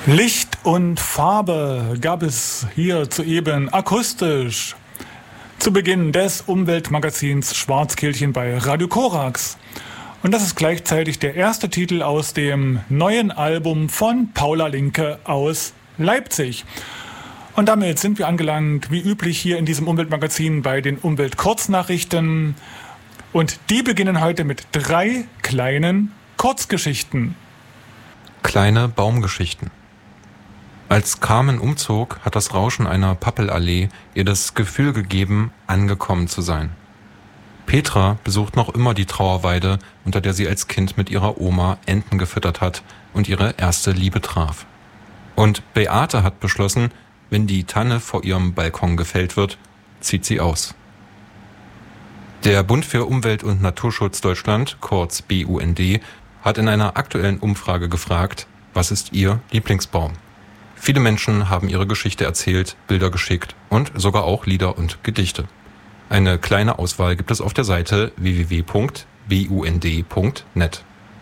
Licht und Farbe gab es hier soeben akustisch zu Beginn des Umweltmagazins Schwarzkehlchen bei Radio Korax. Und das ist gleichzeitig der erste Titel aus dem neuen Album von Paula Linke aus Leipzig. Und damit sind wir angelangt, wie üblich hier in diesem Umweltmagazin, bei den Umweltkurznachrichten. Und die beginnen heute mit 3 kleinen Kurzgeschichten. Kleine Baumgeschichten. Als Carmen umzog, hat das Rauschen einer Pappelallee ihr das Gefühl gegeben, angekommen zu sein. Petra besucht noch immer die Trauerweide, unter der sie als Kind mit ihrer Oma Enten gefüttert hat und ihre erste Liebe traf. Und Beate hat beschlossen, wenn die Tanne vor ihrem Balkon gefällt wird, zieht sie aus. Der Bund für Umwelt und Naturschutz Deutschland, kurz BUND, hat in einer aktuellen Umfrage gefragt, was ist Ihr Lieblingsbaum? Viele Menschen haben ihre Geschichte erzählt, Bilder geschickt und sogar auch Lieder und Gedichte. Eine kleine Auswahl gibt es auf der Seite www.bund.net.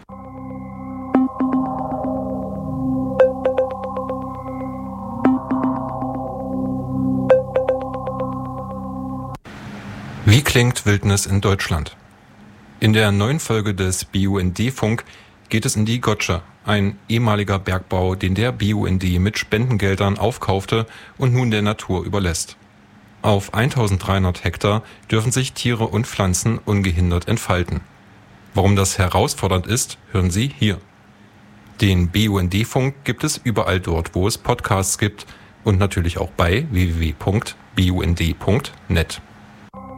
Wie klingt Wildnis in Deutschland? In der neuen Folge des BUND-Funk geht es in die Gotsche, ein ehemaliger Bergbau, den der BUND mit Spendengeldern aufkaufte und nun der Natur überlässt. Auf 1300 Hektar dürfen sich Tiere und Pflanzen ungehindert entfalten. Warum das herausfordernd ist, hören Sie hier. Den BUND-Funk gibt es überall dort, wo es Podcasts gibt und natürlich auch bei www.bund.net.